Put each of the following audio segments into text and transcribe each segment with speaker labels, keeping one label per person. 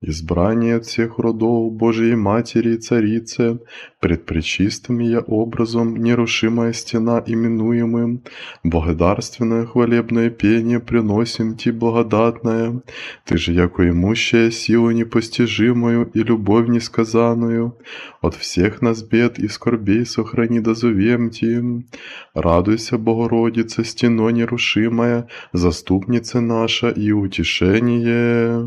Speaker 1: Избрание от всех родов Божией Матери и Царицы, пред пречистым я образом, нерушимая стена именуемым, благодарственное хвалебное пение приносим Ти благодатное, Ты же, яко имущая силу непостижимую и любовь несказанную, от всех нас бед и скорбей сохрани дозовем Ти. Радуйся, Богородица, стено нерушимая, заступница наша и утешение.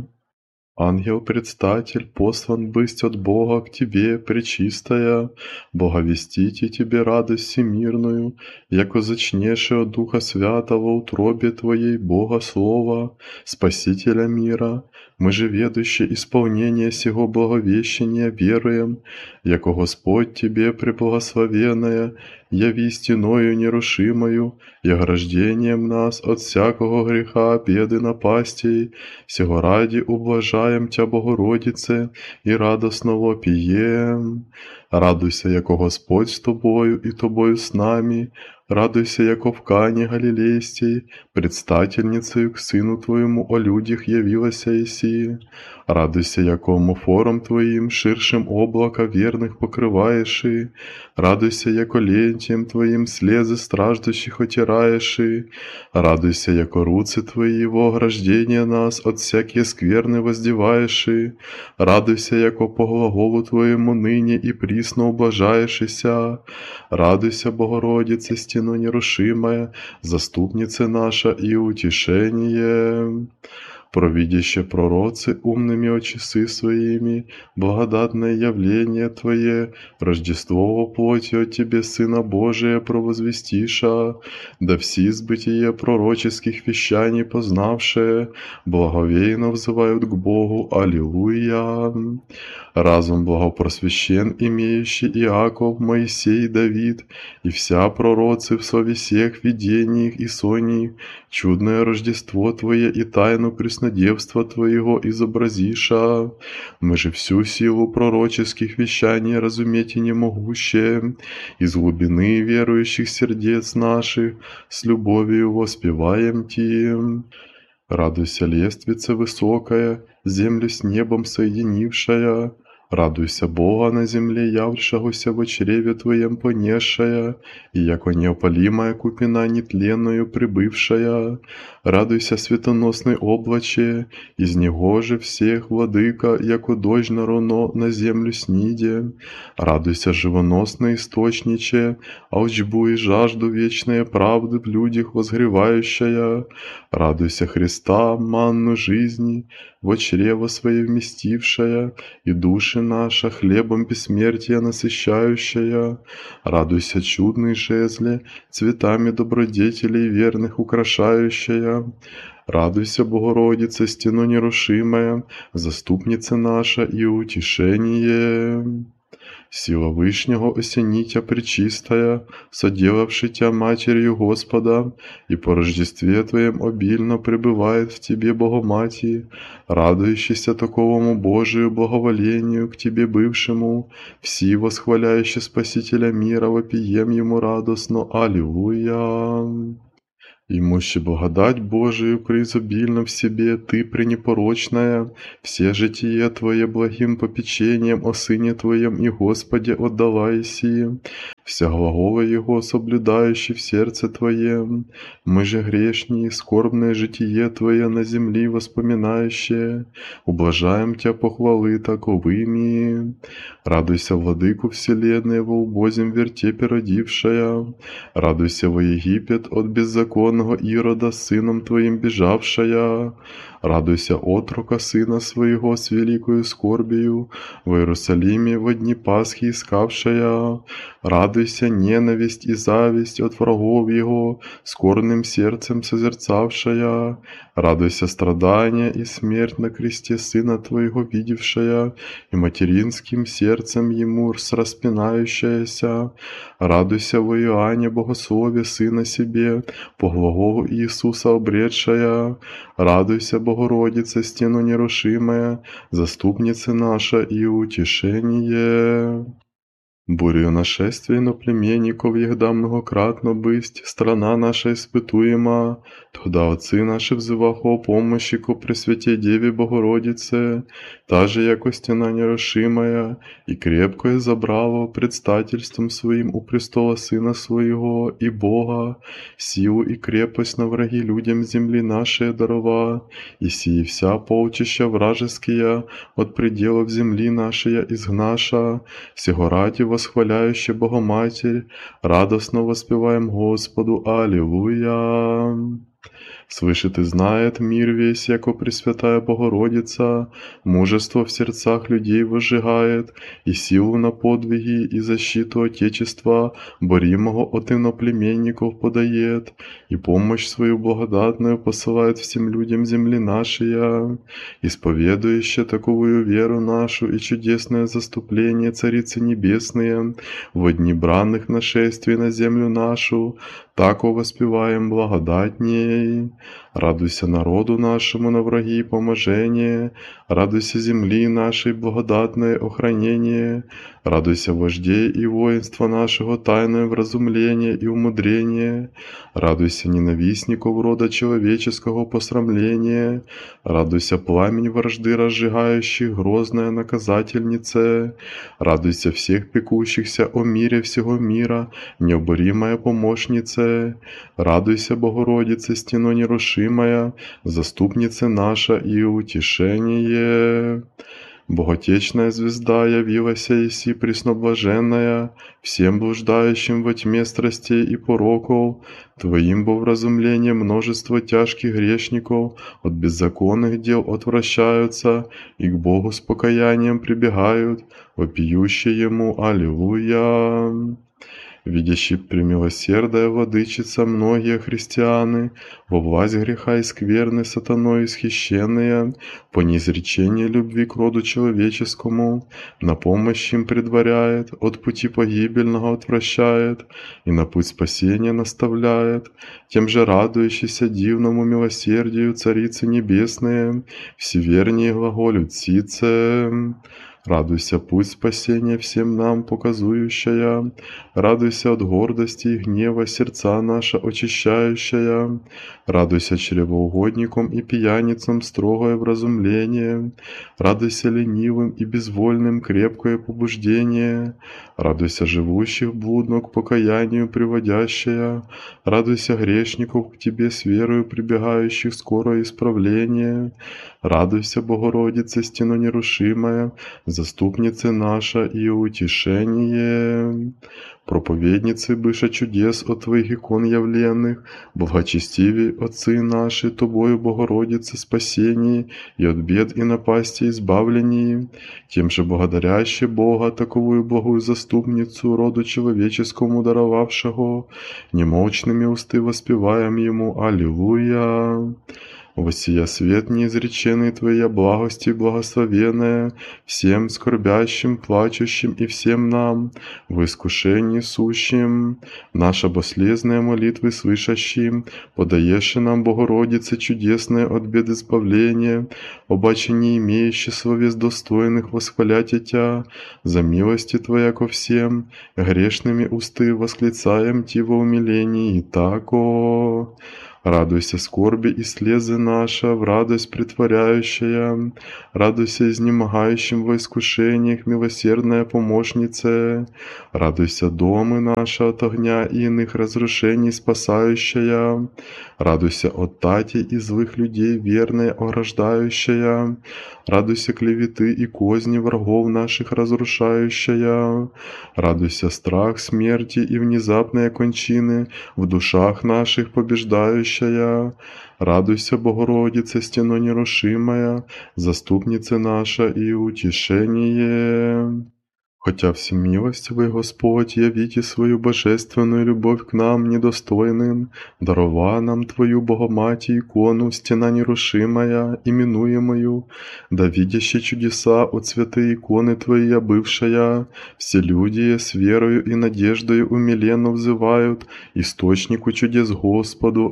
Speaker 1: Ангел-предстатель послан бысть от Бога к тебе, пречистая, боговестите тебе радость всемирную, яко зачнеше от Духа Святого утробе Твоей Бога Слова, Спасителя мира. Мы же ведущие исполнение сего благовещения веруем, яко Господь Тебе преблагословенная, яви стеною нерушимою, и ограждением нас от всякого греха, беды, напастей, сего ради ублажаем Тя, Богородице, и радостно вопием. Радуйся, яко Господь с тобою, и тобою с нами, радуйся, яко в Кане Галилейской, предстательницею к Сыну Твоему о людях явилася еси. Радуйся, яко омофором Твоим, ширшим облака верных покрываешь, и радуйся, яко лентием Твоим слезы страждущих отираешь, и радуйся, яко руцы Твои во ограждение нас от всякие скверны воздеваешь, и радуйся, яко по глаголу Твоему ныне и присно ублажаешься. Радуйся, Богородице, стено нерушимая, заступница наша и утешение. Провидяще пророцы умными очесы своими, благодатное явление Твое, Рождество во плоти от Тебе, Сына Божия, провозвестиша, да все сбытие пророческих вещаний познавшие, благовейно взывают к Богу, Аллилуйя. Разум благопросвящен имеющий Иаков, Моисей, Давид, и вся пророцы в сове всех видениях и сонях, чудное Рождество Твое и тайну преснодевства Твоего изобразиша. Мы же всю силу пророческих вещаний разуметь и не могущие, из глубины верующих сердец наших с любовью воспеваем Ти. Радуйся, лествица высокая, землю с небом соединившая, радуйся Бога на земле, явшегося во чреве Твоем понесшая, и яко неопалимая купина нетленную прибывшая. Радуйся, светоносный облаче, из него же всех, владыка, яко дождь на руно на землю сниде. Радуйся, живоносный источниче, алчбу и жажду вечной правды в людях возгревающая. Радуйся, Христа, манну жизни, во чрево свое вместившая, и души наша хлебом бессмертия насыщающая. Радуйся, чудный жезле, цветами добродетелей верных украшающая. Радуйся, Богородица, стено нерушимая, заступница наша и утешение. Сила Вышнего осенитя пречистая, соделавши Тя Матерью Господа, и по Рождестве Твоем обильно пребывает в Тебе Богоматии, радующийся таковому Божию благоволению к Тебе бывшему, все восхваляющие Спасителя мира вопием Ему радостно. Аллилуйя! Имущий благодать Божию преизобильно в себе, Ты пренепорочная, все житие Твое благим попечением о Сыне Твоем и Господе отдала еси, вся глагола Его соблюдающий в сердце Твоем. Мы же грешние, скорбное житие Твое на земли воспоминающее, ублажаем Тя похвалы таковыми. Радуйся, Владыку вселенной, во убозем вертепе родившая, радуйся во Египет от беззаконного Ирода сыном Твоим бежавшая, радуйся отрока сына своего с великою скорбию, в Иерусалиме во дни Пасхи искавшая, радуйся ненависть и зависть от врагов его, скорбным сердцем созерцавшая, радуйся страдания и смерть на кресте сына Твоего видевшая, и материнским сердцем ему распинающаяся, радуйся во Иоанне богослове сына себе, по глаголу Иисуса обретшая, радуйся, Богородица, стену нерушимая, заступница наша и утешение. Бурю нашествий иноплеменников егда многократно бысть, страна наша испытуема, тогда отцы наши взывах о помощи ко Пресвятей Деве Богородице, та же яко стена нерушимая, и крепкое забраво предстательством своим у престола Сына Своего и Бога, силу и крепость на враги людям земли нашей дарова, и сии вся полчища вражеские от пределов земли нашей изгнаша, сего ради восхваляюще Богоматерь, радостно воспеваем Господу, Аллилуйя. Свыше ты знает мир весь, яко Пресвятая Богородица, мужество в сердцах людей возжигает, и силу на подвиги и защиту Отечества, боримого от иноплеменников подает, и помощь свою благодатную посылает всем людям земли нашей, исповедующие таковую веру нашу и чудесное заступление Царицы Небесные, во дни бранных нашествий на землю нашу, тако воспеваем благодатней. Радуйся народу нашему на враги поможение, радуйся земли нашей благодатное охранение, радуйся вождей и воинства нашего тайное вразумление и умудрение, радуйся ненавистников рода человеческого посрамления, радуйся пламень вражды разжигающих грозная наказательнице, радуйся всех пекущихся о мире всего мира, необоримая помощнице, радуйся, Богородице, стено нерушимая, заступница наша и утешение. Боготечная звезда явилась Иси пресноблаженная, всем блуждающим во тьме страстей и пороков, Твоим бо вразумление множество тяжких грешников от беззаконных дел отвращаются и к Богу с покаянием прибегают, вопиющие Ему Аллилуйя. Видящий премилосердая владычица многие христианы, во власть греха и скверны сатаной исхищенные, по неизречении любви к роду человеческому, на помощь им предваряет, от пути погибельного отвращает, и на путь спасения наставляет, тем же радующийся дивному милосердию Царицы Небесные, всевернее глаголют Цице. Радуйся, путь спасения всем нам показующая, радуйся от гордости и гнева сердца наша очищающая, радуйся чревоугодникам и пьяницам строгое вразумление, радуйся ленивым и безвольным крепкое побуждение, радуйся живущих блудно к покаянию приводящая, радуйся грешников к тебе с верою прибегающих скорое исправление, радуйся, Богородице, стено нерушимая, заступница наша и утешение, проповедницы быша чудес от Твоих икон явленных, благочестивей отцы наши, Тобою, Богородице, спасении и от бед и напасти избавлении, тем же благодаряще Бога, таковую благую заступницу роду человеческому даровавшего, немолчными усты воспеваем Ему Аллилуйя. Воссия свет неизреченный Твоя благости благословенная, всем скорбящим, плачущим и всем нам, в искушении сущим, наша послезные молитвы слышащим, подаешь нам, Богородице, чудесное от бед избавление, обаче не имеющий словес достойных восхвалять Тя, за милости Твоя ко всем, грешными усты восклицаем Ти во умилении, и тако. Радуйся скорби и слезы наша, в радость притворяющая, радуйся изнемогающим во искушениях, милосердная помощница, радуйся домы наша от огня и иных разрушений спасающая, радуйся от тати и злых людей верная ограждающая, радуйся клеветы и козни врагов наших разрушающая, радуйся страх смерти и внезапные кончины в душах наших побеждающая, радуйся, Богородице, стено нерушимая, заступница наша и утешение. Хотя всемилостивый Господь, явите свою божественную любовь к нам, недостойным, дарова нам Твою Богоматі икону, стена нерушимая, именуемую, да видящие чудеса от святой иконы Твоей бывшая, все люди с верою и надеждою умиленно взывают источнику чудес Господу.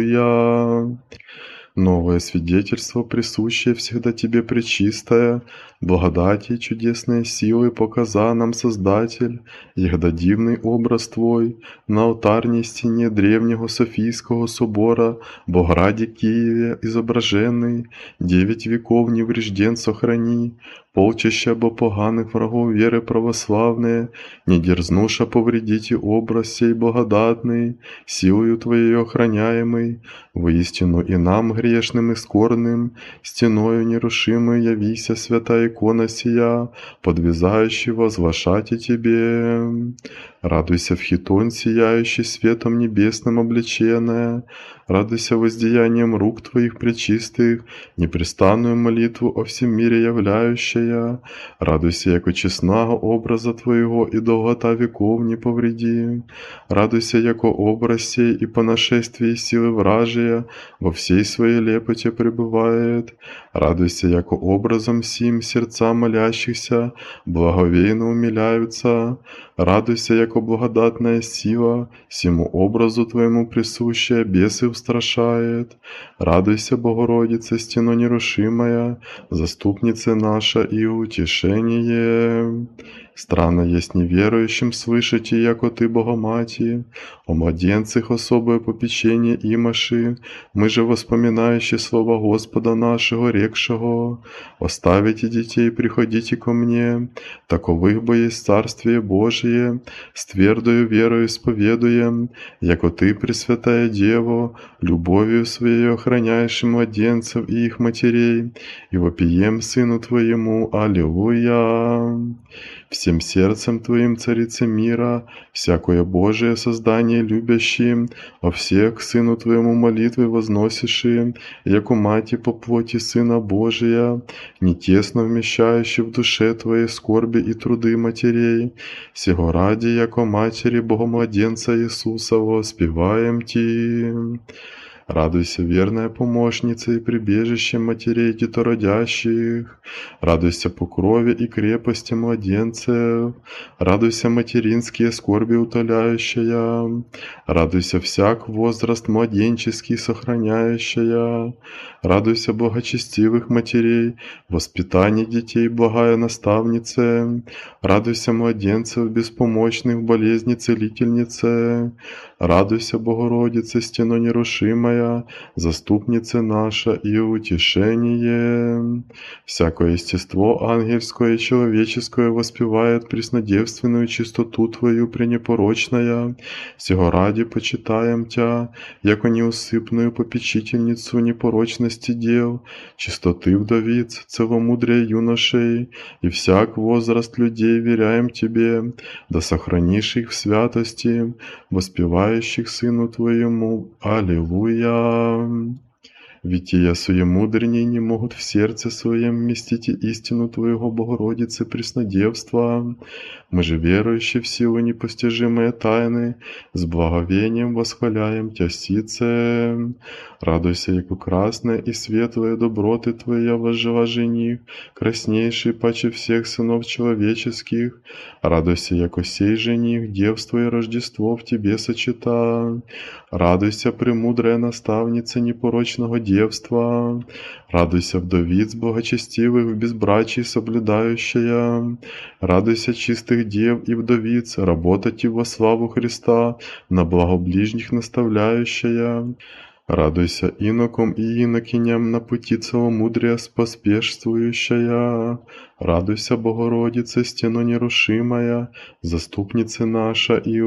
Speaker 1: Аллилуйя! Новое свидетельство, присущее всегда Тебе, Пречистая, Благодати и чудесные силы показа нам Создатель, егда дивный образ Твой на алтарней стене древнего Софийского собора в Бограде Киеве изображенный, 9 веков неврежден сохрани, полчища бо поганых врагов веры православные, не дерзнуша повредите образ сей благодатный, силою Твоей охраняемый, воистину и нам грешным и скорбным, стеною нерушимой явися святая икона сия, подвязающий возвышать и Тебе. Радуйся в хитон сияющий светом небесным облеченная, радуйся воздеянием рук Твоих пречистых, непрестанную молитву о всем мире являющая, радуйся, яко честного образа Твоего и долгота веков не повреди, радуйся, яко образ сей и по нашествии силы вражия во всей своей лепоте пребывает, радуйся, яко образом сим сердца молящихся благовейно умиляются, радуйся, яко благодатная сила всему образу Твоему присущая бесы устрашает, радуйся, Богородица, стено нерушимая, заступница наша и утешение. Странно есть неверующим слышать, и яко Ты, Богомати, о младенцах особое попечение имаши, мы же воспоминающие слова Господа нашего, рекшего, «Оставите детей, приходите ко мне, таковых бо есть Царствие Божие, с твердою верою исповедуем, яко Ты, Пресвятая Дева, любовью Своей охраняешь и младенцев и их матерей, и вопием Сыну Твоему, Аллилуйя!» Всем сердцем Твоим, Царица мира, всякое Божие создание любящим, о всех к Сыну Твоему молитвы возносиши, яко Мати по плоти Сына Божия, не тесно вмещающий в душе Твоей скорби и труды матерей, сего ради, яко Матери Богомладенца Иисуса воспеваем Ти. Радуйся, верная помощница и прибежище матерей детородящих. Радуйся покрове и крепости младенцев. Радуйся, материнские скорби утоляющая. Радуйся, всяк возраст младенческий сохраняющая. Радуйся, благочестивых матерей, воспитание детей, благая наставнице. Радуйся, младенцев, беспомощных в болезни целительнице. Радуйся, Богородице, стено нерушимая, заступница наша и утешение. Всякое естество ангельское и человеческое воспевает преснодевственную чистоту Твою пренепорочная. Сего ради почитаем Тя, яко неусыпную попечительницу непорочности дел, чистоты вдовиц, целомудрия юношей, и всяк возраст людей веряем Тебе, да сохранишь их в святости, воспевающих Сыну Твоему. Аллилуйя! Ведь и суемудренней не могут в сердце своем вместить истину Твоего, Богородицы, преснодевства. Мы же, верующие в силу непостижимые тайны, с благовением восхваляем Тя сице. Радуйся, яко красное и светлое доброты Твоя возжила жених, краснейший паче всех сынов человеческих. Радуйся, яко сей жених, девство и Рождество в Тебе сочета. Радуйся, премудрая наставница непорочного девства. Радуйся, вдовиц благочестивых в безбрачии соблюдающая. Радуйся, чистых дев и вдовиц, работать и во славу Христа, на благо ближних наставляющая. Радуйся инокам и инокиням на пути целомудрия поспешствующая. Радуйся, Богородице, стено нерушимая, заступница наша и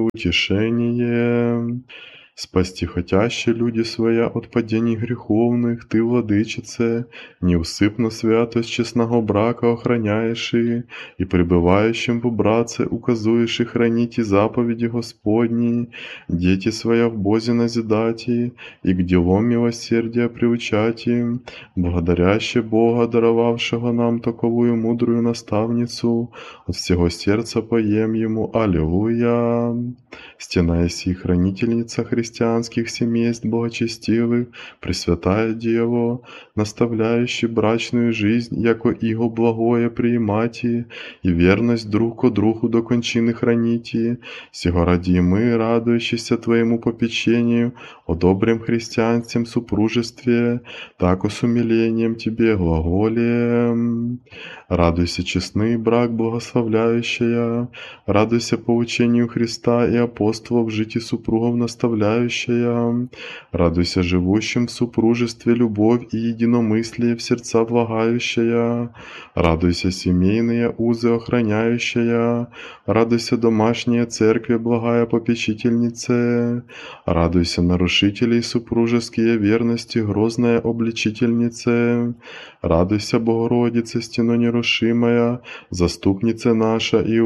Speaker 1: утешение. Спасти хотящие люди своя от падений греховных, Ты, Владычице, неусыпно святость честного брака охраняешь и пребывающим в братце указуешь и храните заповеди Господни, дети своя в Бозе назидати, и к делам милосердия приучати, благодаряще Бога, даровавшего нам таковую мудрую наставницу, от всего сердца поем Ему. Аллилуйя! Стена еси хранительница Христа, христианских семейств благочестивых, Пресвятая Дево, наставляющий брачную жизнь, яко иго благое приимати, и верность друг ко другу до кончины храните, сего ради и мы, радующиеся Твоему попечению, о добрем христианском супружестве, так с умилением Тебе глаголем. Радуйся, честный брак благословляющая, радуйся поучению Христа и апостолов в житии супругов наставляющая, радуйся живущим в супружестве любовь и единомыслие в сердца влагающая, радуйся семейные узы охраняющая, радуйся домашняя церкви благая попечительнице, радуйся нарушителей супружеские верности грозная обличительнице, радуйся Богородице стено нерушимая, заступница наша и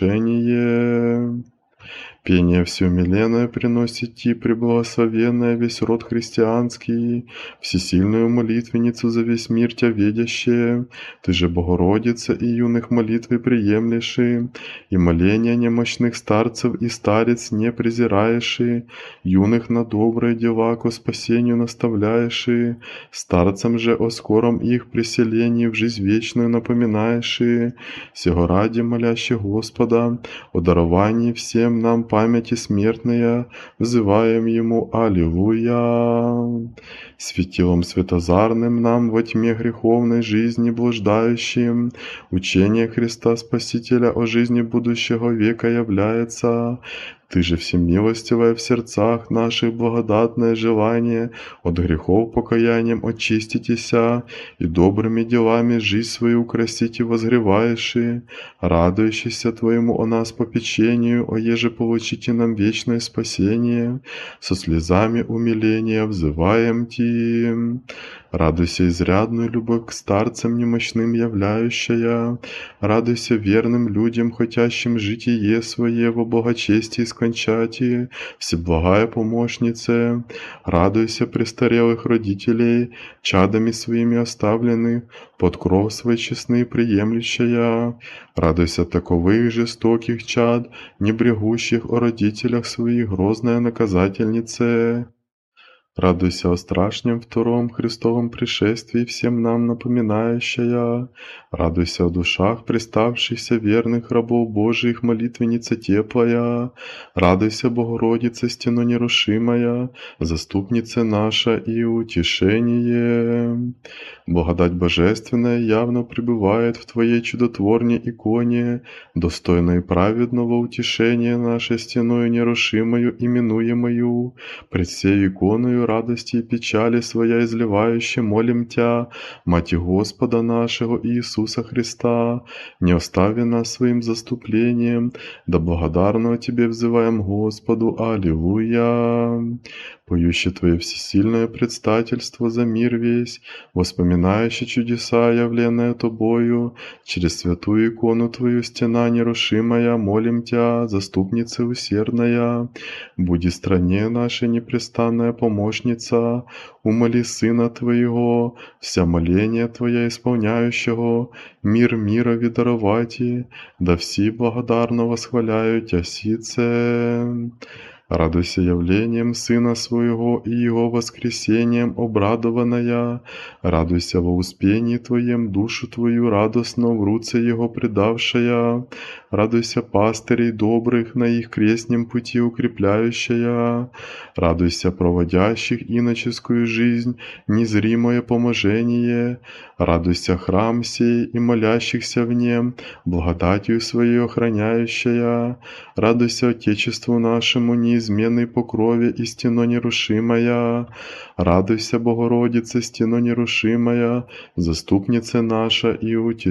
Speaker 1: утешение. Пение всеумиленное приносит Ти, преблагословенная весь род христианский, всесильную молитвенницу за весь мир Тя ведящее, Ты же, Богородица, и юных молитвы приемлешь, и моления немощных старцев и старец не презираешь, юных на добрые дела ко спасению наставляешь, старцам же о скором их преселении в жизнь вечную напоминаешь, сего ради молящих Господа, о даровании всем нам памяти смертные, взываем Ему Аллилуйя. Светилом светозарным нам во тьме греховной жизни блуждающим, учение Христа Спасителя о жизни будущего века является. Ты же всемилостивая в сердцах наших благодатное желание от грехов покаянием очиститеся и добрыми делами жизнь свою украсить и возгреваешь, радующийся Твоему о нас попечению, о еже получите нам вечное спасение, со слезами умиления взываем Ти. Радуйся изрядную любовь к старцам немощным являющая, радуйся верным людям, хотящим житие свое во благочестии скончати, всеблагая помощнице, радуйся престарелых родителей, чадами своими оставленных, под кров свой честный приемлющая, радуйся таковых жестоких чад, не брегущих о родителях своих грозная наказательнице. Радуйся о страшном втором Христовом пришествии, всем нам напоминающая. Радуйся о душах приставшихся верных рабов Божиих, молитвенница теплая. Радуйся, Богородица, стено нерушимая, заступница наша и утешение. Благодать Божественная явно пребывает в Твоей чудотворной иконе, достойной праведного утешения нашей стеною нерушимою, именуемою, пред сей иконою радости и печали своя изливающая, молим Тя, Мати Господа нашего Иисуса Христа, не остави нас своим заступлением, да благодарного Тебе взываем Господу, Аллилуйя. Поющий Твое всесильное предстательство за мир весь, воспоминающий чудеса, явленные Тобою, через святую икону Твою стена нерушимая, молим Тя, заступница усердная, буди стране нашей непрестанная помощница, умоли Сына Твоего, вся моления Твоя исполняющего, мир мирови даровати, да все благодарно восхваляю Тя сице. Радуйся явлением Сына Своего и Его воскресением обрадованная, радуйся во успении Твоем, душу Твою радостно в руце Его предавшая, радуйся пастырей добрых на их крестнем пути укрепляющая, радуйся проводящих иноческую жизнь, незримое поможение, радуйся храм сей и молящихся в нем, благодатью Своей охраняющая, радуйся Отечеству нашему неизменной покрове и стено нерушимая, радуйся, Богородице, стено нерушимая, заступница наша и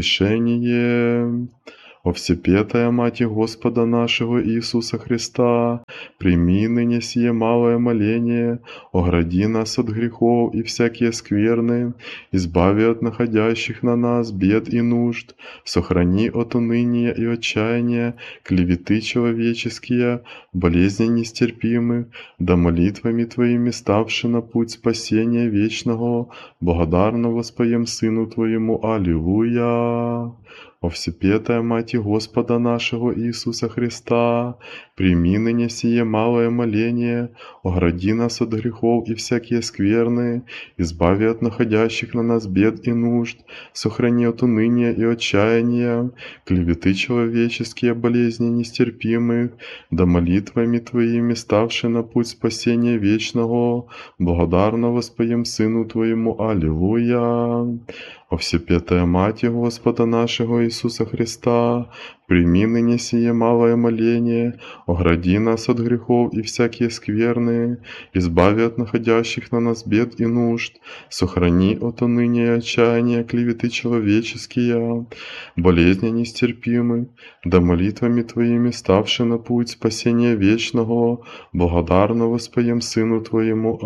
Speaker 1: утешение. О всепетая Мати Господа нашего Иисуса Христа, прими ныне сие малое моление, огради нас от грехов и всякие скверны, избави от находящих на нас бед и нужд, сохрани от уныния и отчаяния, клеветы человеческие, болезни нестерпимых, да молитвами Твоими ставши на путь спасения вечного, благодарно воспоем Сыну Твоему, Аллилуйя. О всепетая Мати Господа нашего Иисуса Христа, прими ныне сие малое моление, огради нас от грехов и всякие скверны, избави от находящих на нас бед и нужд, сохрани от уныния и отчаяния, клеветы человеческие, болезни нестерпимых, да молитвами Твоими, ставши на путь спасения вечного, благодарно воспоем Сыну Твоему. Аллилуйя. О всепетая Мати Господа нашего Иисуса Христа, прими ныне сие малое моление, огради нас от грехов и всякие скверны, избави от находящих на нас бед и нужд, сохрани от уныния и отчаяния, клеветы человеческие, болезни нестерпимы, да молитвами Твоими, ставши на путь спасения вечного, благодарно воспоем Сыну Твоему.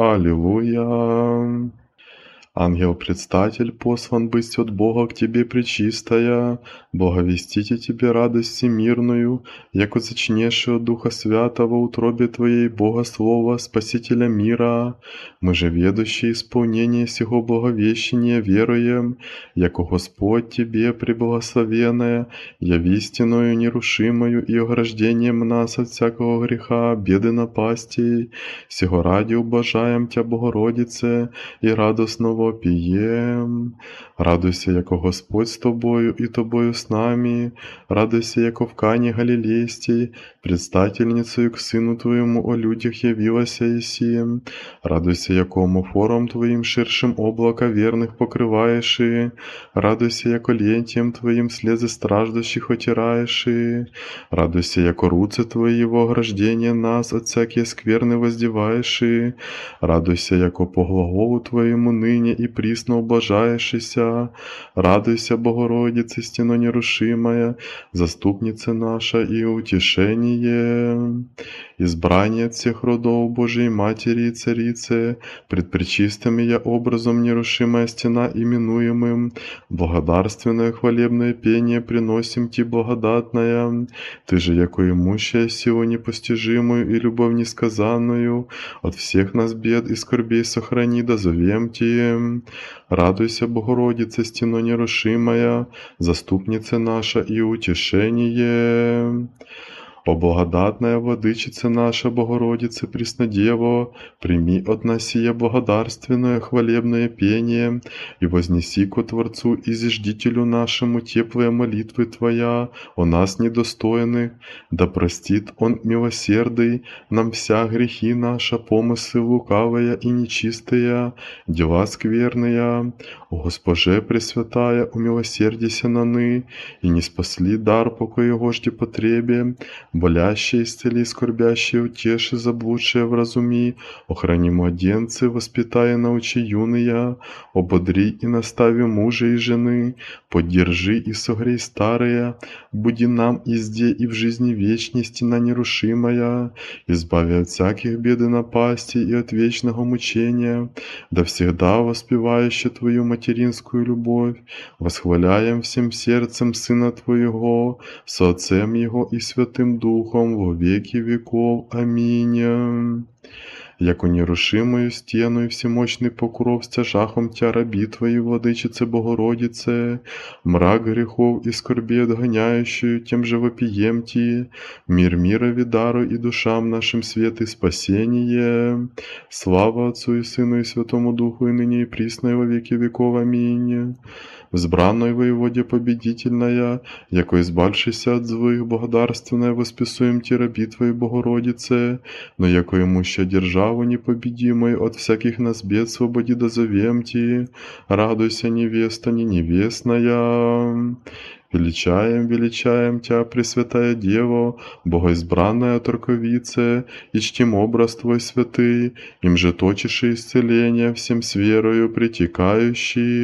Speaker 1: Аллилуйя. Ангел-предстатель послан быть от Бога к тебе, пречистая, благовестите тебе радость всемирную, яко зачнеши от Духа Святого в утробе Твоей Бога Слова, Спасителя мира. Мы же, ведущие исполнение сего благовещения, веруем, яко Господь Тебе, преблагословенная, яви истинную нерушимою и ограждением нас от всякого греха, беды напастей. Сего ради ублажаем Тя, Богородице, и радостно вопием. Радуйся, яко Господь с тобою и тобою с нами. Радуйся, яко в Кане Галилейской предстательницею к Сыну Твоему о людях явилася еси. Радуйся, яко омофором Твоим ширшим облака верных покрываешь. Радуйся, яко лентием Твоим слезы страждущих отираешь. Радуйся, яко руцы Твои во ограждение нас от всякие скверны воздеваешь. Радуйся, яко по глаголу Твоему ныне и присно ублажаешься. Радуйся, Богородице, стено нерушимая, заступница наша и утешение. Избрание от всех родов Божией Матери и Царицы, пред пречистым я образом нерушимая стена именуемым, благодарственное хвалебное пение приносим Ти благодатная. Ты же, яко имущая силу непостижимую и любовь несказанную, от всех нас бед и скорбей сохрани, да зовем Ти. Радуйся, Богородице, стено нерушимая, заступница наша и утешение. О благодатная Владычица наша, Богородице, Преснодево, прими от нас сие благодарственное хвалебное пение и вознеси ко Творцу и Зиждителю нашему теплые молитвы Твоя о нас недостойных, да простит Он милосердный нам вся грехи наша, помыслы лукавые и нечистые, дела скверные. О Госпоже Пресвятая, умилосердися наны, и не спасли дар по коегожде потребе, болящие исцели, скорбящие утеши, заблудшие вразуми, охрани младенцы, воспитай и научи юные, ободри и настави мужа и жены, поддержи и согрей старые, буди нам изде и в жизни вечности на нерушимая, избави от всяких бед и напасти и от вечного мучения, да всегда воспевающие Твою материнскую любовь, восхваляем всем сердцем Сына Твоего, со Отцем Его и Святым Духом во веки веков. Аминь. Яко нерушимую стену и всемощный покров стяжахом Тя раби Твоей, Владычице Богородице, мрак грехов и скорби отгоняющую, тем же вопием Ти, мир мира видару и душам нашим свет и спасение. Слава Отцу и Сыну и Святому Духу, и ныне и присно и во веки веков. Аминь. Взбранной воеводе победительная, яко избавшийся от злых, благодарственная восписуем Ти раби Твоей, Богородице, но яко имуща державу непобедимой от всяких нас бед свободи да зовем Ти. Радуйся, невеста не невестная. Величаем, величаем Тя, Пресвятая Дева, Богоизбранная Торковице, и чтим образ Твой святый, им же точишь исцеление всем с верою притекающий.